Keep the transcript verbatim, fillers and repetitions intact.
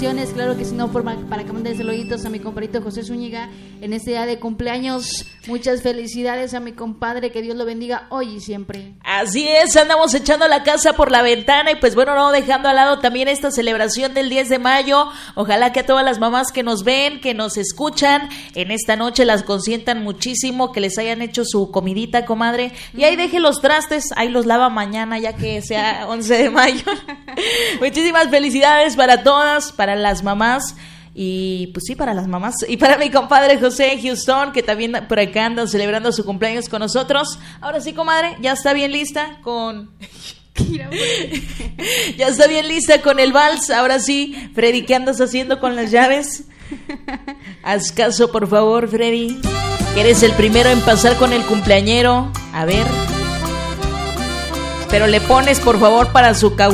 Claro que si no, por, para que mandes saluditos a mi compadrito José Zúñiga en este día de cumpleaños. Muchas felicidades a mi compadre, que Dios lo bendiga hoy y siempre. Así es, andamos echando la casa por la ventana y pues bueno, no dejando al lado también esta celebración del diez de mayo. Ojalá que a todas las mamás que nos ven, que nos escuchan en esta noche las consientan muchísimo, que les hayan hecho su comidita, comadre, y ahí deje los trastes, ahí los lava mañana ya que sea once de mayo. Muchísimas felicidades para todas, para las mamás. Y pues sí, para las mamás. Y para mi compadre José Houston, que también por acá anda celebrando su cumpleaños con nosotros. Ahora sí, comadre, ya está bien lista con... ya está bien lista con el vals. Ahora sí, Freddy, ¿qué andas haciendo con las llaves? Haz caso, por favor, Freddy, que eres el primero en pasar con el cumpleañero. A ver, pero le pones, por favor, para su caguama.